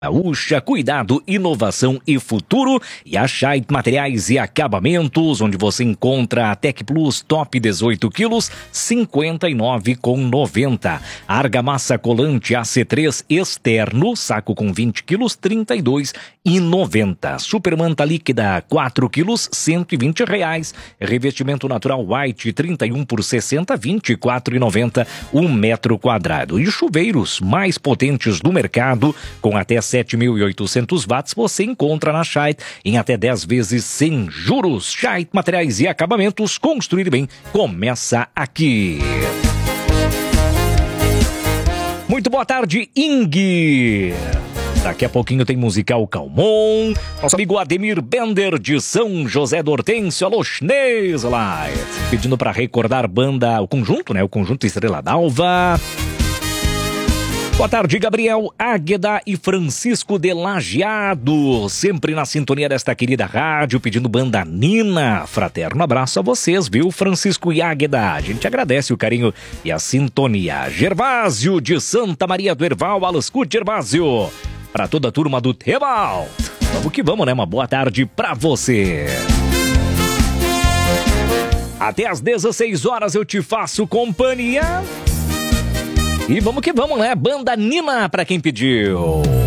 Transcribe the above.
Gaúcha, cuidado, inovação e futuro. E a Scheidt Materiais e Acabamentos, onde você encontra a Tec Plus Top 18 quilos, R$ 59,90. Argamassa colante AC3 externo, saco com 20 quilos, R$ 32,90. Supermanta líquida 4 quilos, R$ 120. Revestimento natural White 31 por 60, R$ 24,90 um metro quadrado. E chuveiros mais potentes do mercado, com até 7.800 watts, você encontra na Scheidt em até 10 vezes sem juros. Scheidt Materiais e Acabamentos, construir bem começa aqui. Muito boa tarde, Ing. Daqui a pouquinho tem musical Calmon. Nosso amigo Ademir Bender de São José do Hortêncio. Alô, Chinês Light. Pedindo para recordar banda, o conjunto, né? O conjunto Estrela d'Alva. Boa tarde, Gabriel Águeda e Francisco de Lajeado, sempre na sintonia desta querida rádio, pedindo banda Nina. Fraterno abraço a vocês, viu, Francisco e Águeda? A gente agradece o carinho e a sintonia. Gervásio de Santa Maria do Herval, Alascute Gervásio, para toda a turma do Tebal. Vamos que vamos, né? Uma boa tarde pra você. Até às 16 horas eu te faço companhia. E vamos que vamos, né? Banda Nina, pra quem pediu.